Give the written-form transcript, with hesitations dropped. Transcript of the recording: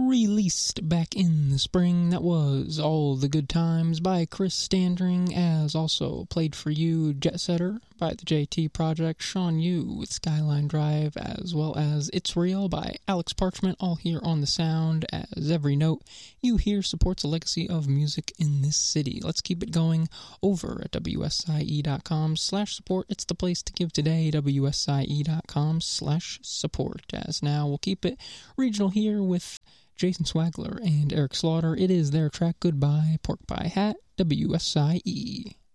released back in the spring. That was All the Good Times by Chris Standring, as also played for you Jet Setter by the JT Project, Sean Yu with Skyline Drive, as well as It's Real by Alex Parchment, all here on The Sound, as every note you hear supports a legacy of music in this city. Let's keep it going over at WSIE.com/support. It's the place to give today, WSIE.com/support. As now we'll keep it regional here with Jason Swagler and Eric Slaughter. It is their track Goodbye Pork Pie Hat, WSIE.